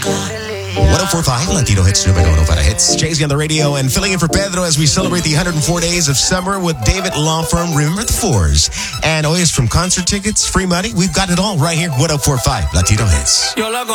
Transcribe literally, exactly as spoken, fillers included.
one oh four point five Latino Hits, numero uno para hits. Jay-Z on the radio and filling in for Pedro as we celebrate the one hundred four days of summer with David Law Firm. Remember the fours. And always from concert tickets, free money, we've got it all right here. one oh four point five Latino Hits.